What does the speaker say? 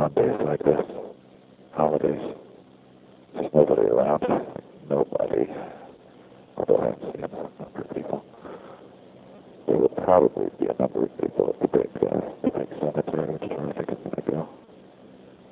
Mondays like this, holidays, there's nobody around. Nobody. Although I haven't seen a number of people. There will probably be a number of people at the big